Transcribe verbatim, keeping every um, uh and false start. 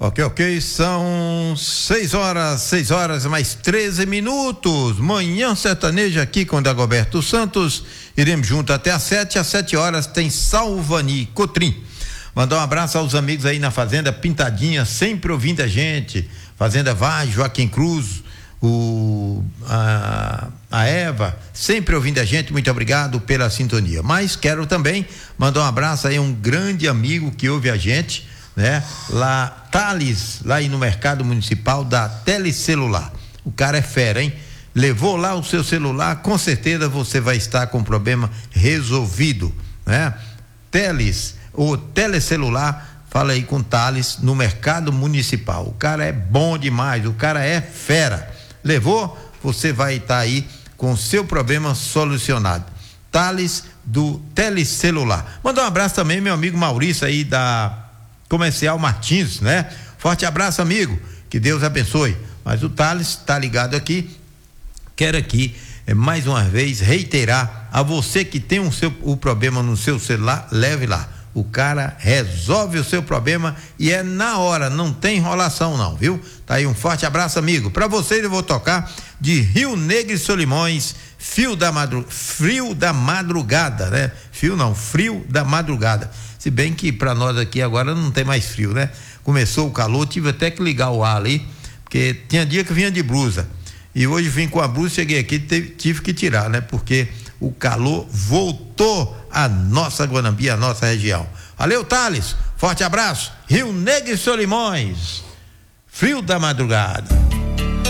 Ok, ok, são seis horas, seis horas mais treze minutos. Manhã sertaneja aqui com Dagoberto Santos. Iremos junto até às sete. Às sete horas tem Salvani Cotrim. Mandar um abraço aos amigos aí na Fazenda Pintadinha, sempre ouvindo a gente. Fazenda Vaz, Joaquim Cruz, o, a, a Eva, sempre ouvindo a gente. Muito obrigado pela sintonia. Mas quero também mandar um abraço aí a um grande amigo que ouve a gente, né? Lá, Thales, lá aí no mercado municipal da Telecelular. O cara é fera, hein? Levou lá o seu celular, com certeza você vai estar com o problema resolvido, né? Teles, o Telecelular, fala aí com Thales no mercado municipal. O cara é bom demais, o cara é fera. Levou, você vai estar aí com o seu problema solucionado. Thales do Telecelular. Mandar um abraço também meu amigo Maurício aí da Comercial Martins, né? Forte abraço, amigo, que Deus abençoe. Mas o Thales tá ligado aqui. Quero aqui é, mais uma vez reiterar a você que tem um seu, o problema no seu celular, leve lá. O cara resolve o seu problema e é na hora, não tem enrolação não, viu? Tá aí um forte abraço, amigo. Para vocês eu vou tocar de Rio Negro e Solimões, Fio da Madru... Frio da Madrugada, né? Fio não, Frio da Madrugada. Se bem que para nós aqui agora não tem mais frio, né? Começou o calor, tive até que ligar o ar ali, porque tinha dia que vinha de blusa. E hoje vim com a blusa, cheguei aqui, teve, tive que tirar, né? Porque o calor voltou à nossa Guanambi, à nossa região. Valeu, Thales, forte abraço. Rio Negro e Solimões, Frio da Madrugada.